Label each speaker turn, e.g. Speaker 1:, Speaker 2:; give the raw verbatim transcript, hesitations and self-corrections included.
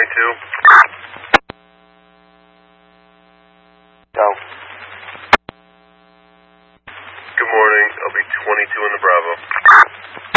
Speaker 1: twenty-two.
Speaker 2: Go.
Speaker 1: Good morning. I'll be twenty-two in the Bravo.